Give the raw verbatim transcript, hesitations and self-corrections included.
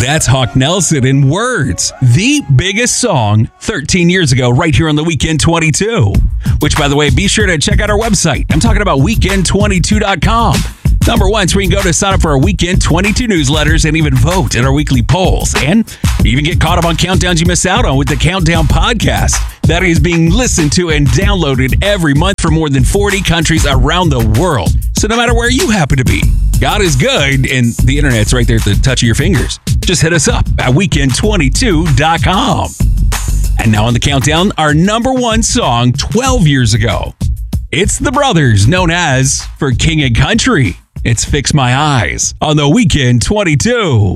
That's Hawk Nelson in Words, the biggest song thirteen years ago, right here on the Weekend twenty-two. Which, by the way, be sure to check out our website. I'm talking about weekend twenty-two dot com. Number one, so we can go to sign up for our Weekend twenty-two newsletters and even vote in our weekly polls. And even get caught up on countdowns you miss out on with the Countdown podcast. That is being listened to and downloaded every month from more than forty countries around the world. So no matter where you happen to be, God is good and the internet's right there at the touch of your fingers. Just hit us up at weekend twenty-two dot com. And now on the countdown, our number one song twelve years ago. It's the Brothers, known as For King and Country. It's Fix My Eyes on the Weekend twenty-two.